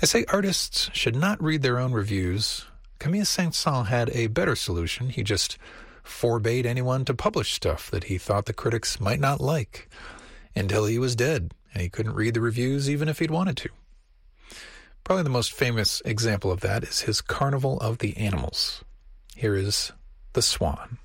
I say artists should not read their own reviews. Camille Saint-Saëns had a better solution. He just forbade anyone to publish stuff that he thought the critics might not like until he was dead, and he couldn't read the reviews even if he'd wanted to. Probably the most famous example of that is his Carnival of the Animals. Here is The Swan.